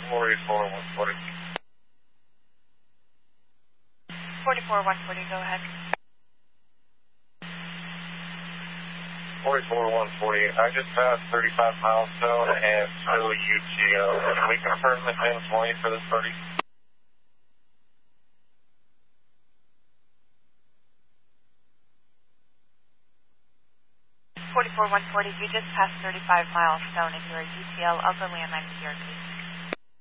44 140. 44-140, go ahead. 44-140. I just passed 35 milestone and still UTO. Can we confirm the 1020 for this party? 44-140, you just passed 35 milestone and you're a UTL of the landline PRP.